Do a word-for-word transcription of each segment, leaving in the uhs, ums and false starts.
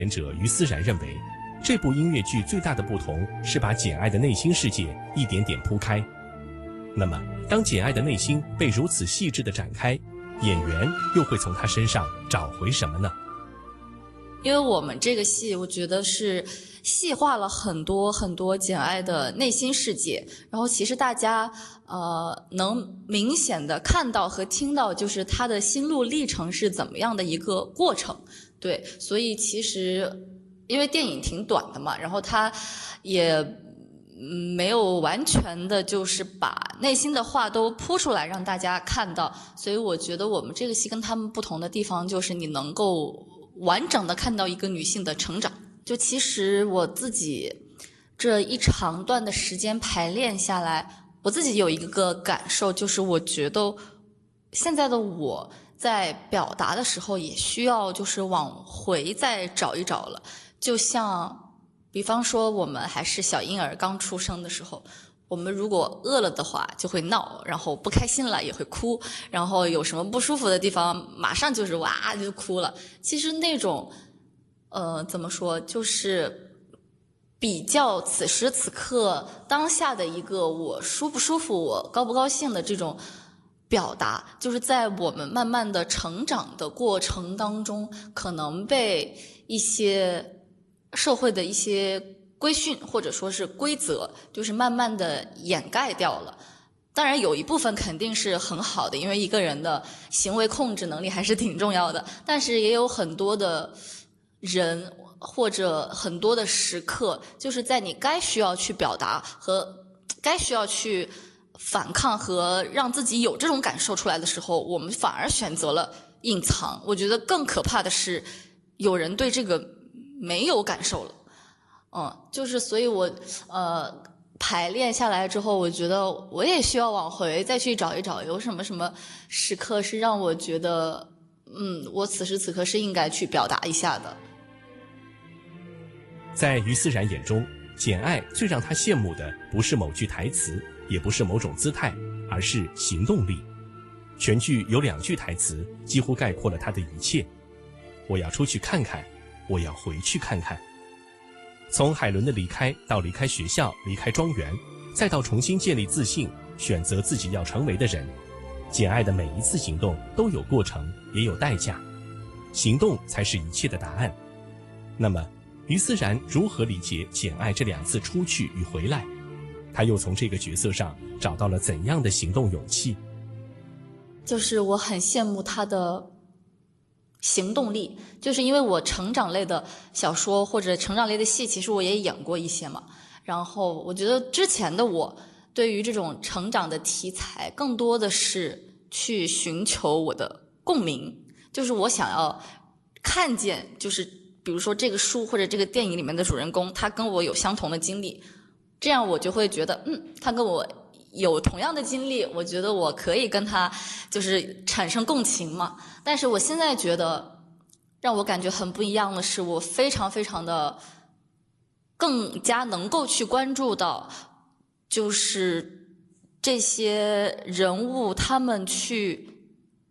演者于思然认为，这部音乐剧最大的不同是把简爱的内心世界一点点铺开。那么，当简爱的内心被如此细致地展开，演员又会从她身上找回什么呢？ 因为我们这个戏，我觉得是细化了很多很多简爱的内心世界，然后其实大家呃能明显的看到和听到，就是她的心路历程是怎么样的一个过程。对，所以其实因为电影挺短的嘛，然后它也没有完全的就是把内心的话都铺出来让大家看到，所以我觉得我们这个戏跟他们不同的地方就是你能够完整的看到一个女性的成长。就其实我自己这一长段的时间排练下来，我自己有一个感受，就是我觉得现在的我在表达的时候也需要就是往回再找一找了。就像比方说我们还是小婴儿刚出生的时候，我们如果饿了的话就会闹，然后不开心了也会哭，然后有什么不舒服的地方马上就是哇就哭了。其实那种呃怎么说，就是比较此时此刻当下的一个我舒不舒服，我高不高兴的这种表达，就是在我们慢慢的成长的过程当中，可能被一些社会的一些规训或者说是规则，就是慢慢的掩盖掉了。当然有一部分肯定是很好的，因为一个人的行为控制能力还是挺重要的，但是也有很多的人或者很多的时刻，就是在你该需要去表达和该需要去反抗和让自己有这种感受出来的时候，我们反而选择了隐藏。我觉得更可怕的是有人对这个没有感受了。嗯，就是所以我呃排练下来之后，我觉得我也需要往回再去找一找，有什么什么时刻是让我觉得嗯我此时此刻是应该去表达一下的。 在于思然眼中，简爱最让她羡慕的不是某句台词，也不是某种姿态，而是行动力。全剧有两句台词几乎概括了她的一切：我要出去看看，我要回去看看。从海伦的离开到离开学校，离开庄园，再到重新建立自信，选择自己要成为的人，简爱的每一次行动都有过程，也有代价，行动才是一切的答案。那么于思然如何理解简爱这两次出去与回来？她又从这个角色上找到了怎样的行动勇气？ 就是我很羡慕她的行动力，就是因为我成长类的小说或者成长类的戏，其实我也演过一些嘛。然后我觉得之前的我对于这种成长的题材，更多的是去寻求我的共鸣，就是我想要看见，就是比如说这个书或者这个电影里面的主人公，他跟我有相同的经历，这样我就会觉得，嗯，他跟我有同样的经历，我觉得我可以跟他就是产生共情嘛。但是我现在觉得让我感觉很不一样的是，我非常非常的更加能够去关注到，就是这些人物他们去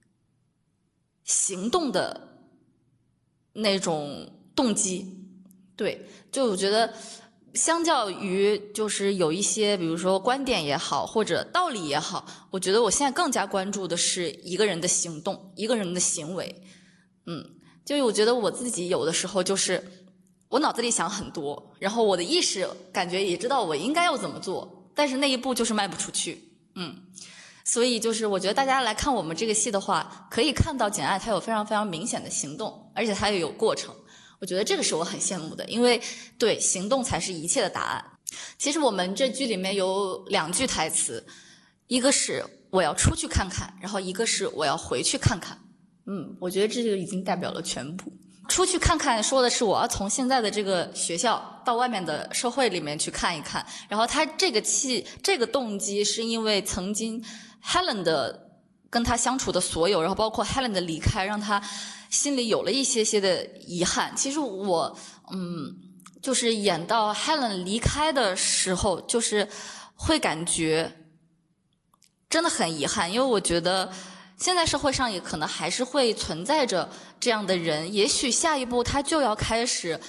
行动的那种动机。对，就我觉得相较于就是有一些比如说观点也好或者道理也好，我觉得我现在更加关注的是一个人的行动，一个人的行为。嗯，就是我觉得我自己有的时候就是我脑子里想很多，然后我的意识感觉也知道我应该要怎么做，但是那一步就是迈不出去。嗯，所以就是我觉得大家来看我们这个戏的话，可以看到简爱她有非常非常明显的行动，而且她也有过程。我觉得这个是我很羡慕的，因为对，行动才是一切的答案。其实我们这剧里面有两句台词，一个是我要出去看看，然后一个是我要回去看看。嗯，我觉得这就已经代表了全部。出去看看说的是我要从现在的这个学校到外面的社会里面去看一看，然后他这个气这个动机是因为曾经 Helen 的跟他相处的所有，然后包括 Helen 的离开，让他心里有了一些些的遗憾。其实我嗯就是演到 Helen 离开的时候，就是会感觉真的很遗憾，因为我觉得现在社会上也可能还是会存在着这样的人，也许下一步他就要开始